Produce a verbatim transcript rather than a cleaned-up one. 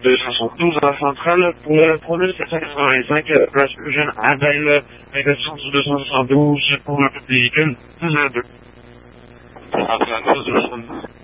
deux cent soixante-douze à la centrale pour le produit sept cent quatre-vingt-cinq, place Eugène Adèle, négociation sur deux cent soixante-douze pour le véhicule deux zéro deux. deux cent soixante-douze, deux cent soixante-douze.